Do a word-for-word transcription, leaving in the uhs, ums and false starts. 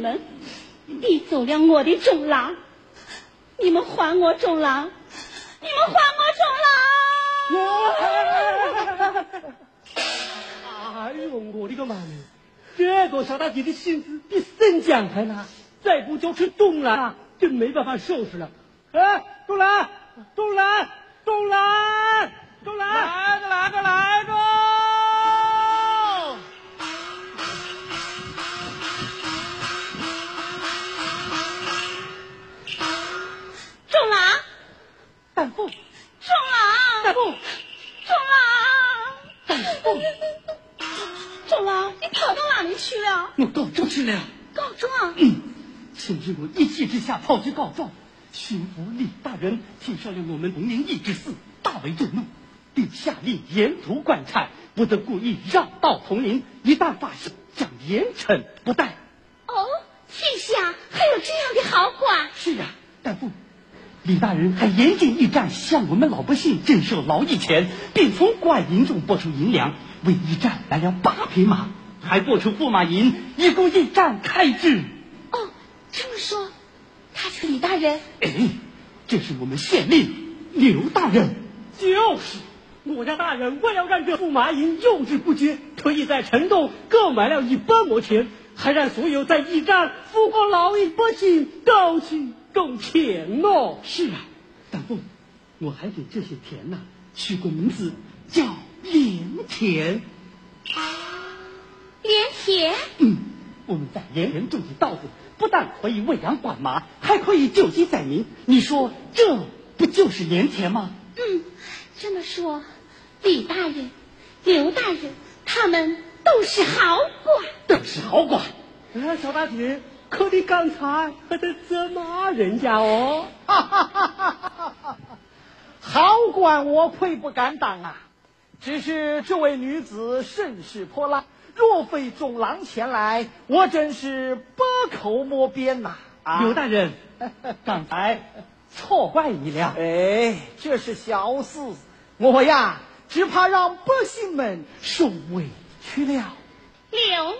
们逼走了我的中郎，你们还我中郎，你们还我中郎！ 哎呦，我的个妈咪！这个小大姐的性子比生姜还辣，再不交出东郎，真没办法收拾了。哎，东郎，东郎，东郎，东郎， 来个来个来个！ 中郎， 大夫， 中郎， 大夫， 中郎， 大夫， 中郎，你跑到哪里去了？ 我告状去了。 告状？ 嗯，今日我一气之下跑去告状，巡抚李大人听说了我们同年一之事，大为震怒，并下令严图观察，不得故意绕道同林，一旦发现，将严惩不贷。 哦，天下还有这样的好官？ 是呀，大夫。李大人还严禁驿站向我们老百姓征收劳役钱，并从官银中拨出银两，为驿站来了八匹马，还拨出驸马银，以供驿站开支。 哦，这么说，他这个李大人， 哎，这是我们县令刘大人。就是，我家大人为了让这驸马银用之不竭，特意在城东购买了一百亩田，还让所有在驿站服务劳役百姓都去种田哦。是啊，大夫，我还给这些田呐、啊、取个名字叫连田。 连田？ 嗯，我们在连人种起稻子，不但可以喂养管马，还可以救济灾民。你说这不就是连田吗？ 嗯，这么说，李大人、刘大人他们都是好官， 都是好官。啊，小大姐，可你刚才还在责骂人家哦。 哈哈哈哈哈！好官我愧不敢当啊，只是这位女子身世泼辣，若非中郎前来，我真是百口莫辩呐、啊。 刘大人，刚才错怪你了。 哎，这是小事，我呀只怕让百姓们受委屈了。 刘